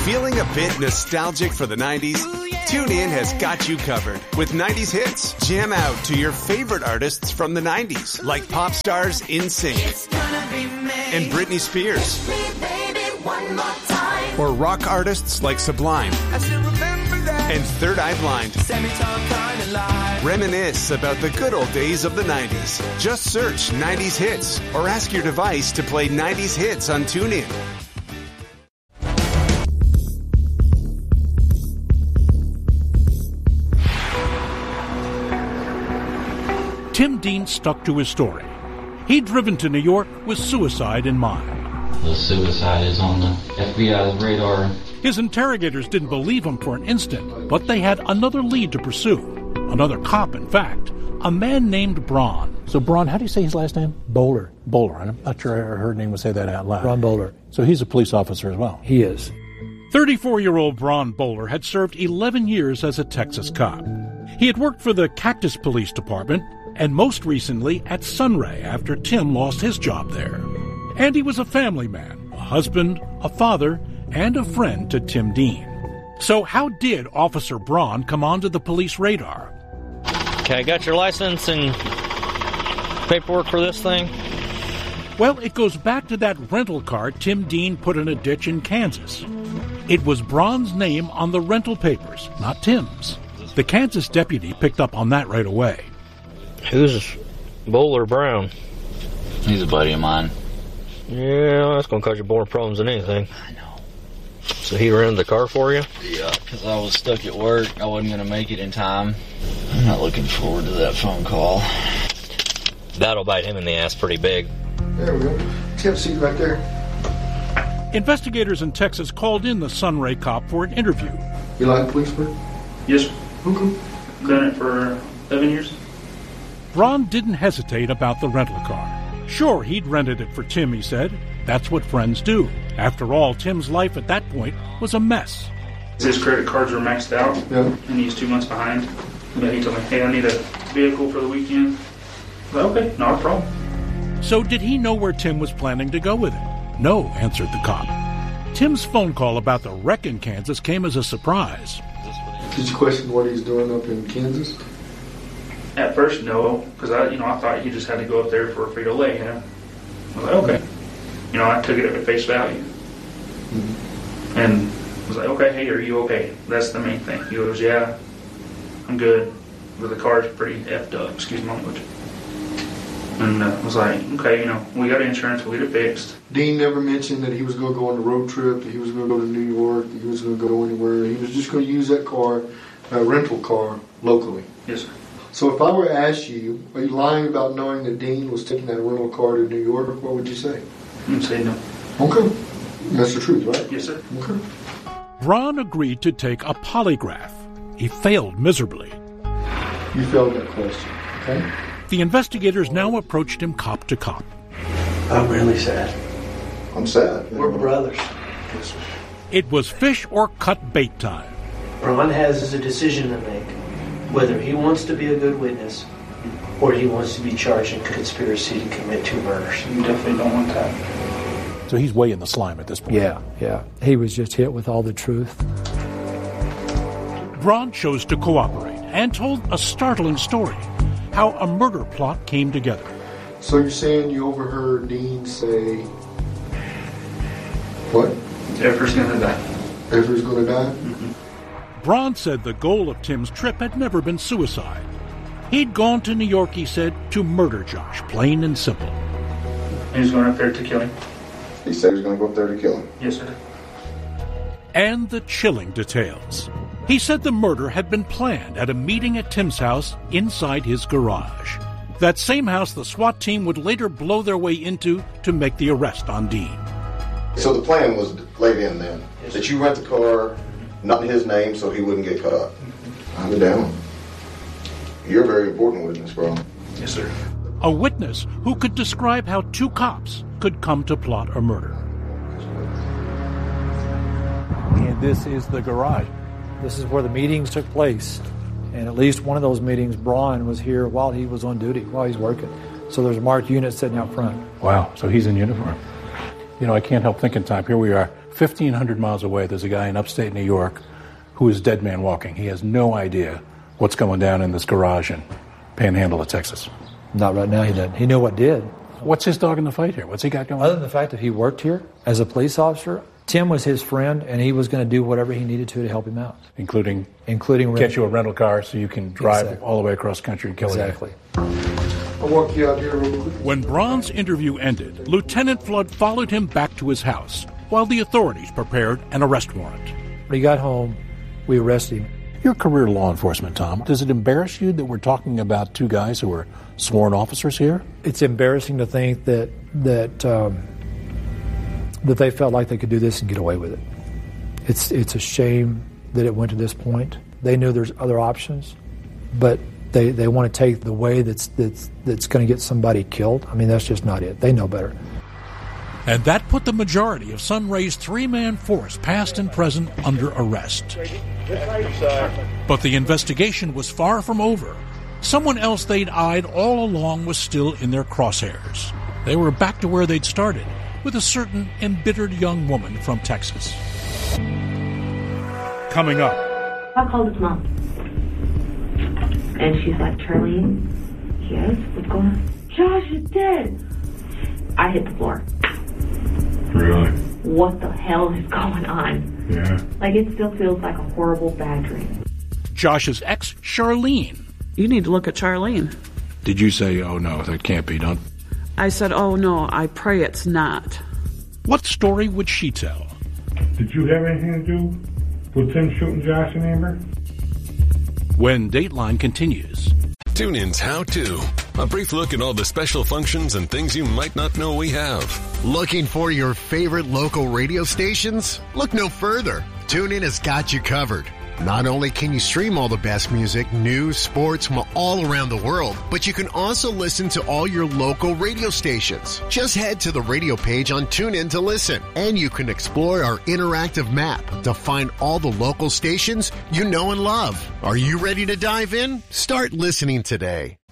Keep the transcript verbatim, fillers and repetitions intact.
Feeling a bit nostalgic for the nineties? TuneIn has got you covered with nineties hits. Jam out to your favorite artists from the nineties, like pop stars NSYNC and Britney Spears. Or rock artists like Sublime and Third Eye Blind. Reminisce about the good old days of the nineties. Just search nineties hits or ask your device to play nineties hits on TuneIn. Tim Dean stuck to his story. He'd driven to New York with suicide in mind. The suicide is on the F B I's radar. His interrogators didn't believe him for an instant, but they had another lead to pursue. Another cop, in fact. A man named Braun. So Braun, how do you say his last name? Bowler. Bowler. I'm not sure I heard anyone say that out loud. Braun Bowler. So he's a police officer as well. He is. thirty-four-year-old Braun Bowler had served eleven years as a Texas cop. He had worked for the Cactus Police Department and most recently at Sunray after Tim lost his job there. And he was a family man, a husband, a father, and a friend to Tim Dean. So how did Officer Braun come onto the police radar? Okay, got your license and paperwork for this thing? Well, it goes back to that rental car Tim Dean put in a ditch in Kansas. It was Braun's name on the rental papers, not Tim's. The Kansas deputy picked up on that right away. Who's Bowler Brown? He's a buddy of mine. Yeah, that's going to cause you more problems than anything. I know. So he rented the car for you? Yeah, because I was stuck at work. I wasn't going to make it in time. I'm not looking forward to that phone call. That'll bite him in the ass pretty big. There we go. Have a seat right there. Investigators in Texas called in the Sunray cop for an interview. You like police work? Yes, sir. Okay. Done it for eleven years. Braun didn't hesitate about the rental car. Sure, he'd rented it for Tim, he said. That's what friends do. After all, Tim's life at that point was a mess. His credit cards were maxed out, yeah. and he's two months behind. But he told me, hey, I need a vehicle for the weekend. I was like, okay, not a problem. So did he know where Tim was planning to go with it? No, answered the cop. Tim's phone call about the wreck in Kansas came as a surprise. Did you question what he's doing up in Kansas? At first, no, because I, you know, I thought he just had to go up there for a Frito-Lay. You know? I was like, okay. You know, I took it at face value, mm-hmm. and was like, okay, hey, are you okay? That's the main thing. He goes, yeah, I'm good, but the car's pretty effed up. Excuse my language. And I uh, was like, okay, you know, we got insurance, we'll get it fixed. Dean never mentioned that he was going to go on a road trip, that he was going to go to New York, that he was going to go anywhere. He was just going to use that car, a rental car, locally. Yes, sir. So if I were to ask you, are you lying about knowing that Dean was taking that rental car to New York, what would you say? I'd say no. Okay. That's the truth, right? Yes, sir. Okay. Braun agreed to take a polygraph. He failed miserably. You failed that question, okay? The investigators now approached him cop to cop. I'm really sad. I'm sad. We're brothers. Yes, sir. It was fish or cut bait time. Braun has a decision to make. Whether he wants to be a good witness or he wants to be charged in conspiracy to commit two murders. You definitely don't want that. So he's way in the slime at this point. Yeah, yeah. He was just hit with all the truth. Braun chose to cooperate and told a startling story, how a murder plot came together. So you're saying you overheard Dean say, what? Ever's gonna die. Ever's gonna die? Mm-hmm. Braun said the goal of Tim's trip had never been suicide. He'd gone to New York, he said, to murder Josh, plain and simple. He was going up there to kill him. He said he was going to go up there to kill him. Yes, sir. And the chilling details. He said the murder had been planned at a meeting at Tim's house inside his garage. That same house the SWAT team would later blow their way into to make the arrest on Dean. So the plan was laid in then, yes, that you rent the car, not in his name, so he wouldn't get caught. I'm down. You're a very important witness, bro. Yes, sir. A witness who could describe how two cops could come to plot a murder. And this is the garage. This is where the meetings took place. And at least one of those meetings, Braun was here while he was on duty, while he's working. So there's a marked unit sitting out front. Wow, so he's in uniform. You know, I can't help thinking, Tom, here we are, fifteen hundred miles away, there's a guy in upstate New York who is dead man walking. He has no idea what's going down in this garage in Panhandle of Texas. Not right now, he doesn't. He knew what did. What's his dog in the fight here? What's he got going on? Other than the fact that he worked here as a police officer, Tim was his friend, and he was going to do whatever he needed to to help him out. Including, Including get you a rental car so you can drive exactly. all the way across country and kill Exactly. I'll walk you out here real quick. When Braun's interview ended, Lieutenant Flood followed him back to his house while the authorities prepared an arrest warrant. When he got home, we arrested him. Your career law enforcement, Tom, does it embarrass you that we're talking about two guys who are sworn officers here? It's embarrassing to think that that um, that they felt like they could do this and get away with it. It's it's a shame that it went to this point. They knew there's other options, but they, they want to take the way that's that's that's going to get somebody killed. I mean, that's just not it. They know better. And that put the majority of Sunray's three-man force, past and present, under arrest. But the investigation was far from over. Someone else they'd eyed all along was still in their crosshairs. They were back to where they'd started, with a certain embittered young woman from Texas. Coming up. I called his mom. And she's like, Charlene? Yes? What's going on? Josh is dead. I hit the floor. Really? What the hell is going on? Yeah. Like, it still feels like a horrible bad dream. Josh's ex, Charlene. You need to look at Charlene. Did you say, oh no, that can't be done? I said, oh no, I pray it's not. What story would she tell? Did you have anything to do with Tim shooting Josh and Amber? When Dateline continues. TuneIn's How To. A brief look at all the special functions and things you might not know we have. Looking for your favorite local radio stations? Look no further. TuneIn has got you covered. Not only can you stream all the best music, news, sports from all around the world, but you can also listen to all your local radio stations. Just head to the radio page on TuneIn to listen, and you can explore our interactive map to find all the local stations you know and love. Are you ready to dive in? Start listening today.